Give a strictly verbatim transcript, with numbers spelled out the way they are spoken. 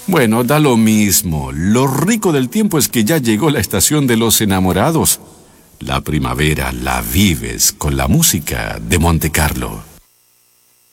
Bueno, da lo mismo. Lo rico del tiempo es que ya llegó la estación de los enamorados. La primavera la vives con la música de Monte Carlo.